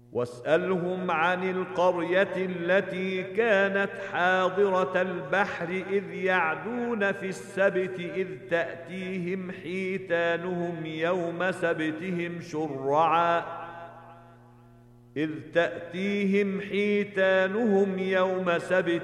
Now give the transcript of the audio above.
واسألهم عن القرية التي كانت حاضرة البحر إذ يعدون في السبت إذ تأتيهم حيتانهم يوم سبتهم